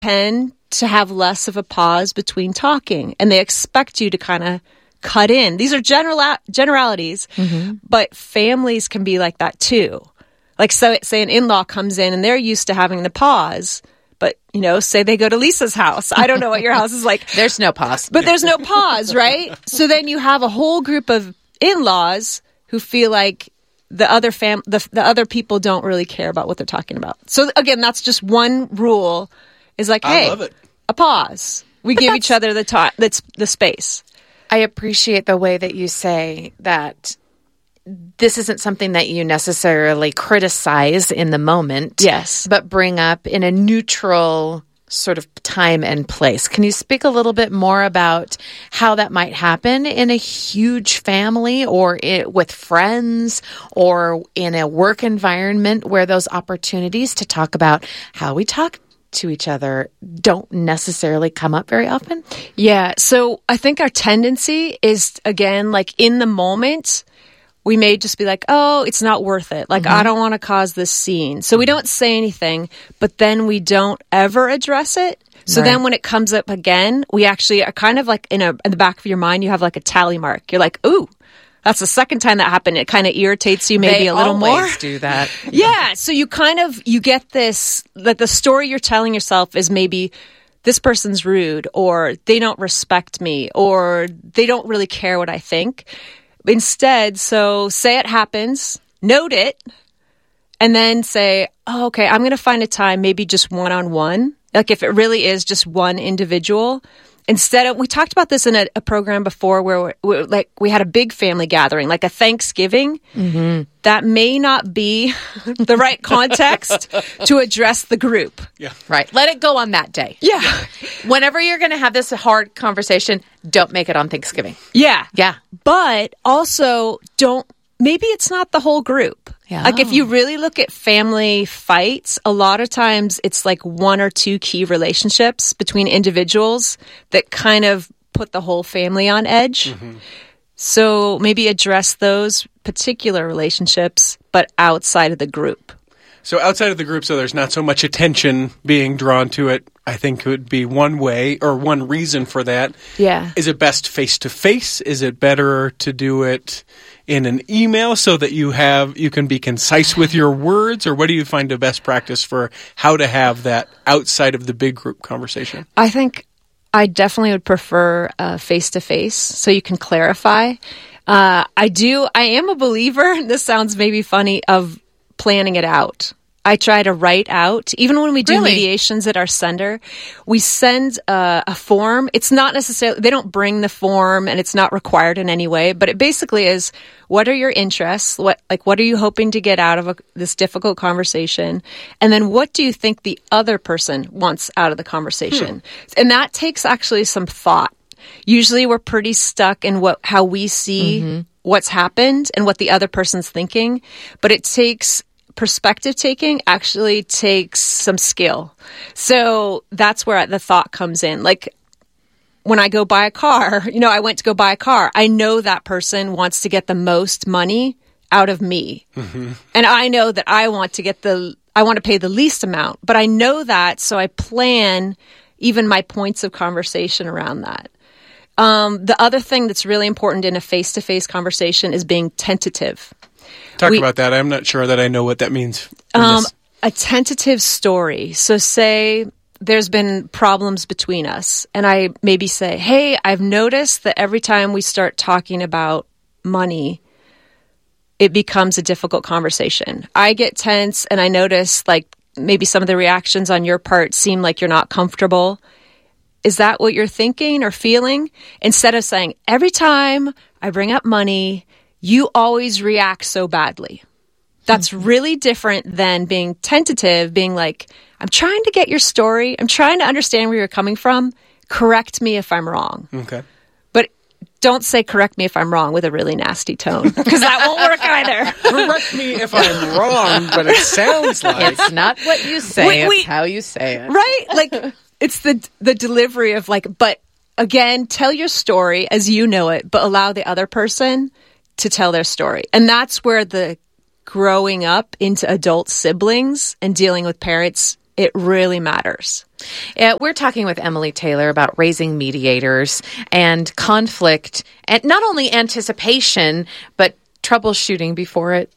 tend to have less of a pause between talking, and they expect you to kind of cut in. These are generalities, but families can be like that too. Like, so say an in-law comes in and they're used to having the pause, but, say they go to Lisa's house. I don't know what your house is like. There's no pause. But there's no pause, right? So then you have a whole group of in-laws who feel like the other people don't really care about what they're talking about. So again, that's just one rule is like, hey, a pause. We give each other the time, that's the space. I appreciate the way that you say that this isn't something that you necessarily criticize in the moment. Yes. But bring up in a neutral sort of time and place. Can you speak a little bit more about how that might happen in a huge family or with friends or in a work environment where those opportunities to talk about how we talk to each other don't necessarily come up very often? Yeah. So I think our tendency is, again, like in the moment, we may just be like, oh, it's not worth it. Like, I don't want to cause this scene. So we don't say anything, but then we don't ever address it. So then when it comes up again, we actually are kind of like in the back of your mind, you have like a tally mark. You're like, ooh, that's the second time that happened. It kind of irritates you maybe a little more. They always do that. Yeah. So you get this, that the story you're telling yourself is maybe this person's rude, or they don't respect me, or they don't really care what I think. Instead, so say it happens, note it, and then say, oh, okay, I'm going to find a time, maybe just one-on-one. Like if it really is just one individual. Instead of, we talked about this in a program before where we had a big family gathering, like a Thanksgiving. That may not be the right context to address the group. Yeah. Right. Let it go on that day. Yeah. Whenever you're going to have this hard conversation, don't make it on Thanksgiving. Yeah. Yeah. But also maybe it's not the whole group. Yeah. Like if you really look at family fights, a lot of times it's like one or two key relationships between individuals that kind of put the whole family on edge. So maybe address those particular relationships, but outside of the group. So outside of the group, so there's not so much attention being drawn to it, I think would be one way or one reason for that. Yeah. Is it best face-to-face? Is it better to do it in an email so that you can be concise with your words? Or what do you find the best practice for how to have that outside of the big group conversation? I think I definitely would prefer face-to-face so you can clarify. I am a believer, this sounds maybe funny, of planning it out. I try to write out, even when we do mediations at our center, we send a form. It's not necessarily, they don't bring the form and it's not required in any way, but it basically is, what are your interests? What are you hoping to get out of this difficult conversation? And then what do you think the other person wants out of the conversation? And that takes actually some thought. Usually we're pretty stuck in how we see what's happened and what the other person's thinking, but it takes perspective taking actually takes some skill. So that's where the thought comes in. Like when I go buy a car, I went to go buy a car. I know that person wants to get the most money out of me. And I know that I want to pay the least amount, but I know that. So I plan even my points of conversation around that. The other thing that's really important in a face-to-face conversation is being tentative. Talk about that. I'm not sure that I know what that means. A tentative story. So say there's been problems between us, and I maybe say, hey, I've noticed that every time we start talking about money, it becomes a difficult conversation. I get tense, and I notice like maybe some of the reactions on your part seem like you're not comfortable. Is that what you're thinking or feeling? Instead of saying, every time I bring up money, you always react so badly. That's really different than being tentative, being like, I'm trying to get your story. I'm trying to understand where you're coming from. Correct me if I'm wrong. Okay. But don't say correct me if I'm wrong with a really nasty tone, because that won't work either. Correct me if I'm wrong, but it sounds like... It's not what you say, it's how you say it. Right? Like, it's the delivery of like, but again, tell your story as you know it, but allow the other person to tell their story. And that's where the growing up into adult siblings and dealing with parents it really matters. We're talking with Emily Taylor about raising mediators and conflict, and not only anticipation, but troubleshooting before it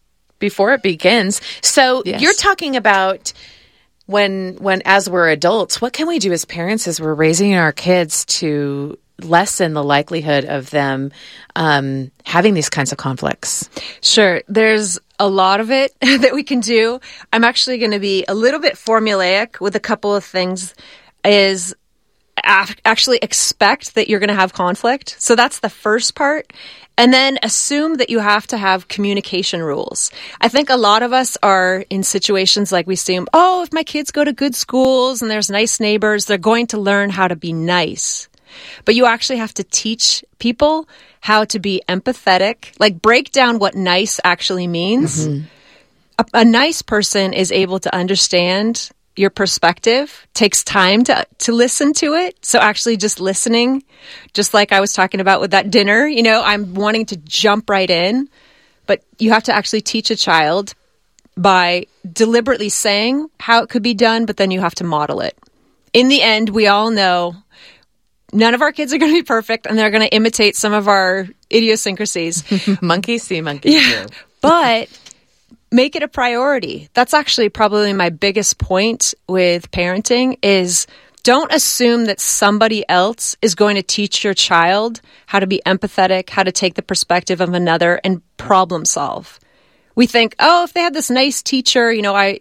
begins. So Yes. you're talking about when as we're adults, what can we do as parents as we're raising our kids to lessen the likelihood of them having these kinds of conflicts? Sure. There's a lot of it that we can do. I'm actually going to be a little bit formulaic with a couple of things. Is actually expect that you're going to have conflict. So that's the first part. And then assume that you have to have communication rules. I think a lot of us are in situations like we assume, oh, if my kids go to good schools and there's nice neighbors, they're going to learn how to be nice. But you actually have to teach people how to be empathetic, like break down what nice actually means. Mm-hmm. A nice person is able to understand your perspective, takes time to listen to it. So actually just listening, just like I was talking about with that dinner, I'm wanting to jump right in, but you have to actually teach a child by deliberately saying how it could be done, but then you have to model it. In the end, we all know none of our kids are going to be perfect, and they're going to imitate some of our idiosyncrasies. Monkey see, monkey do. But make it a priority. That's actually probably my biggest point with parenting is don't assume that somebody else is going to teach your child how to be empathetic, how to take the perspective of another and problem solve. We think, oh, if they had this nice teacher, I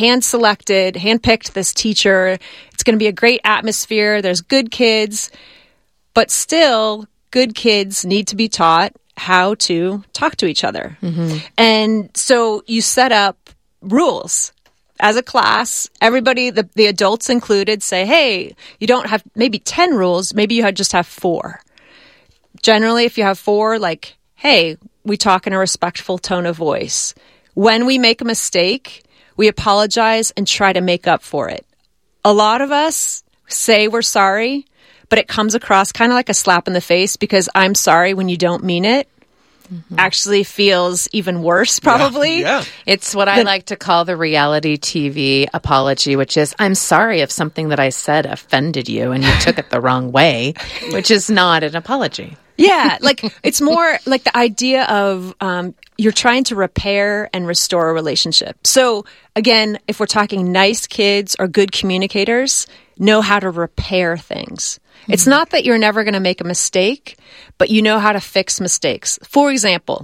hand-picked this teacher. It's going to be a great atmosphere. There's good kids. But still, good kids need to be taught how to talk to each other. Mm-hmm. And so you set up rules. As a class, everybody, the adults included, say, hey, you don't have maybe 10 rules. Maybe you just have 4. Generally, if you have 4, like, hey, we talk in a respectful tone of voice. When we make a mistake, we apologize and try to make up for it. A lot of us say we're sorry, but it comes across kind of like a slap in the face because I'm sorry when you don't mean it. Mm-hmm. Actually feels even worse, probably. Yeah. It's what I like to call the reality TV apology, which is, I'm sorry if something that I said offended you and you took it the wrong way, which is not an apology. Yeah, like it's more like the idea of you're trying to repair and restore a relationship. So again, if we're talking nice kids or good communicators, know how to repair things. Mm-hmm. It's not that you're never going to make a mistake, but you know how to fix mistakes. For example,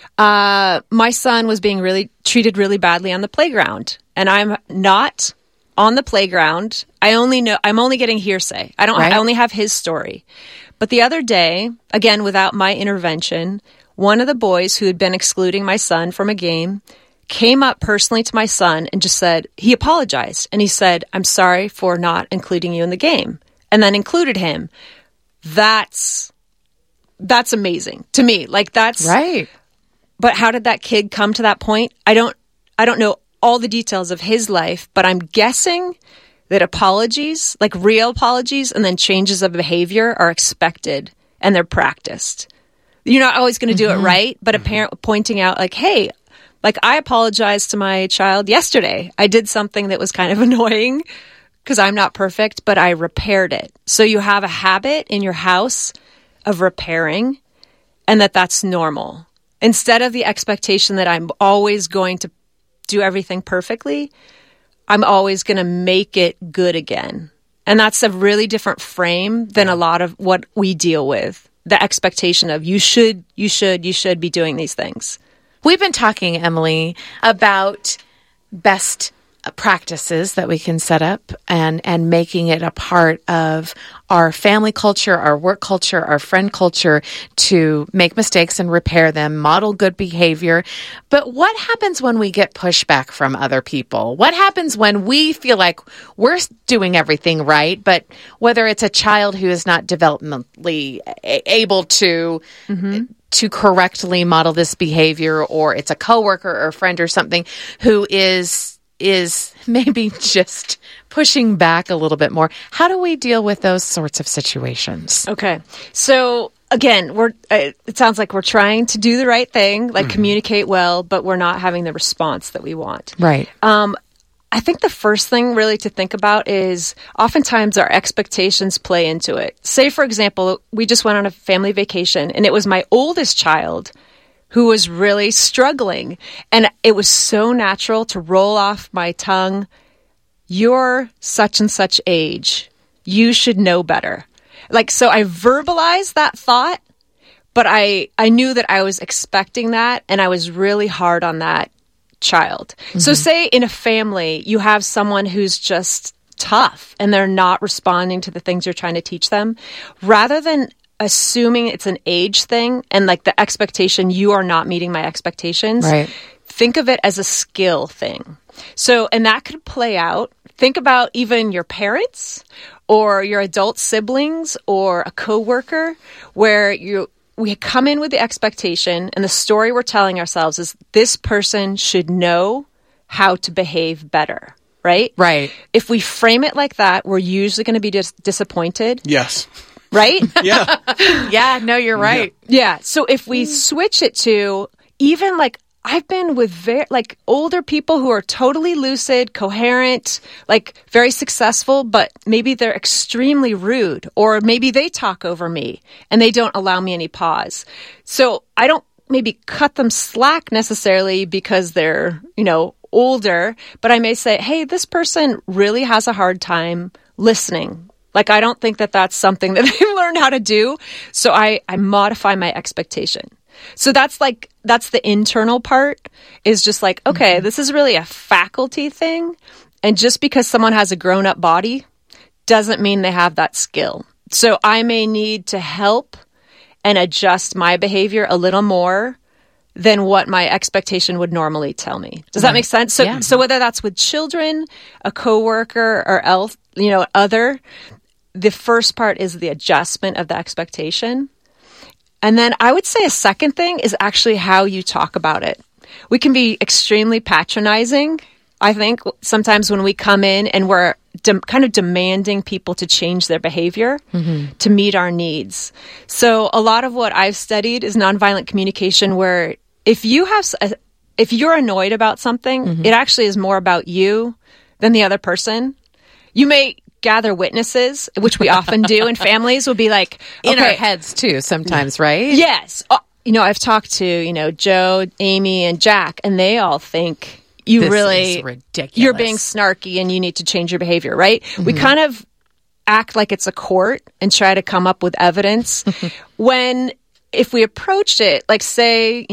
my son was being treated really badly on the playground, and I'm not on the playground. I'm only getting hearsay. I only have his story. But the other day, again, without my intervention, one of the boys who had been excluding my son from a game came up personally to my son and just said, he apologized. And he said, I'm sorry for not including you in the game. And then included him. That's amazing to me. Like that's right. But how did that kid come to that point? I don't know all the details of his life, but I'm guessing that apologies, like real apologies, and then changes of behavior are expected and they're practiced. You're not always going to do it right, but a parent pointing out like, hey, like I apologized to my child yesterday. I did something that was kind of annoying because I'm not perfect, but I repaired it. So you have a habit in your house of repairing and that's normal. Instead of the expectation that I'm always going to do everything perfectly, I'm always going to make it good again. And that's a really different frame than a lot of what we deal with. The expectation of you should be doing these things. We've been talking, Emily, about best practices that we can set up and making it a part of our family culture, our work culture, our friend culture to make mistakes and repair them, model good behavior. But what happens when we get pushback from other people? What happens when we feel like we're doing everything right, but whether it's a child who is not developmentally able to correctly model this behavior, or it's a coworker or a friend or something who is maybe just pushing back a little bit more. How do we deal with those sorts of situations? Okay. So again, it sounds like we're trying to do the right thing, like communicate well, but we're not having the response that we want. Right. I I think the first thing really to think about is oftentimes our expectations play into it. Say, for example, we just went on a family vacation and it was my oldest child who was really struggling. And it was so natural to roll off my tongue, "You're such and such age. You should know better." Like, so I verbalized that thought, but I knew that I was expecting that, and I was really hard on that child. So say in a family, you have someone who's just tough and they're not responding to the things you're trying to teach them. Rather than assuming it's an age thing and like the expectation, you are not meeting my expectations, Right. think of it as a skill thing. So, and that could play out. Think about even your parents or your adult siblings or a coworker where we come in with the expectation, and the story we're telling ourselves is this person should know how to behave better, right? Right. If we frame it like that, we're usually going to be disappointed, Yes. right? Yeah. Yeah, no, you're right. Yeah. So if we switch it to even like, I've been with older people who are totally lucid, coherent, like very successful, but maybe they're extremely rude, or maybe they talk over me and they don't allow me any pause. So I don't maybe cut them slack necessarily because they're, older, but I may say, hey, this person really has a hard time listening. Like, I don't think that that's something that they've learned how to do. So I modify my expectation. So that's the internal part is just like, okay, this is really a faculty thing. And just because someone has a grown up body doesn't mean they have that skill. So I may need to help and adjust my behavior a little more than what my expectation would normally tell me. Does that make sense? So, Yeah. So whether that's with children, a coworker, or else, other, the first part is the adjustment of the expectation. And then I would say a second thing is actually how you talk about it. We can be extremely patronizing, I think, sometimes when we come in and we're kind of demanding people to change their behavior to meet our needs. So a lot of what I've studied is nonviolent communication, where if you're annoyed about something, it actually is more about you than the other person. You may gather witnesses, which we often do in families, will be like, In okay, our heads too, sometimes, right? yes. I've talked to, Joe, Amy, and Jack, and they all think This really is ridiculous. you're being snarky and you need to change your behavior, right? We kind of act like it's a court and try to come up with evidence when if we approached it, like say,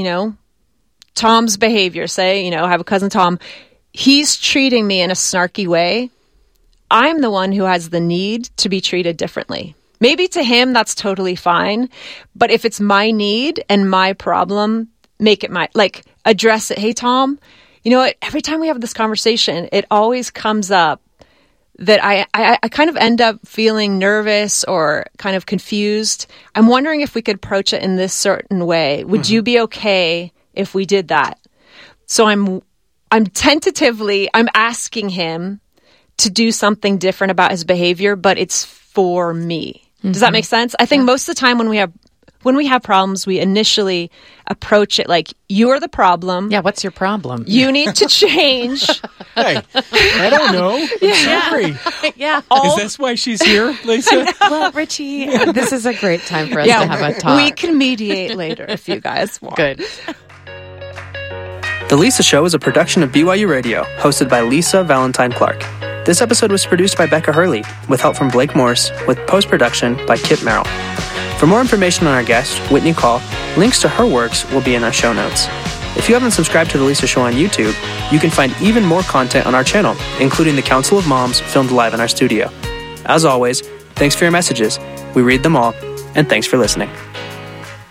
Tom's behavior, say, I have a cousin Tom, he's treating me in a snarky way. I'm the one who has the need to be treated differently. Maybe to him, that's totally fine. But if it's my need and my problem, make it address it. Hey, Tom, you know what? Every time we have this conversation, it always comes up that I kind of end up feeling nervous or kind of confused. I'm wondering if we could approach it in this certain way. Would you be okay if we did that? So I'm asking him to do something different about his behavior, but it's for me. Does that make sense? I think most of the time when we have problems, we initially approach it like, you're the problem. Yeah, what's your problem? You need to change. Hey, I don't know. I'm sorry. Yeah. Is this why she's here, Lisa? Well, Richie, this is a great time for us to have a talk. We can mediate later if you guys want. Good. The Lisa Show is a production of BYU Radio, hosted by Lisa Valentine Clark. This episode was produced by Becca Hurley, with help from Blake Morse, with post-production by Kip Merrill. For more information on our guest, Whitney Call, links to her works will be in our show notes. If you haven't subscribed to The Lisa Show on YouTube, you can find even more content on our channel, including the Council of Moms filmed live in our studio. As always, thanks for your messages. We read them all, and thanks for listening.